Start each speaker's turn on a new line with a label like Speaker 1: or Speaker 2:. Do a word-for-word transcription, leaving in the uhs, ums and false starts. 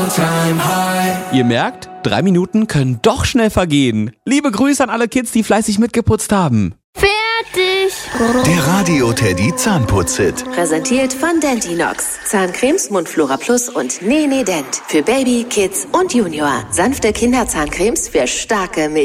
Speaker 1: Ihr merkt, drei Minuten können doch schnell vergehen. Liebe Grüße an alle Kids, die fleißig mitgeputzt haben.
Speaker 2: Fertig!
Speaker 3: Der Radio Teddy Zahnputz-Hit.
Speaker 4: Präsentiert von Dentinox. Zahncremes, Mundflora Plus und Nene Dent. Für Baby, Kids und Junior. Sanfte Kinderzahncremes für starke Milch.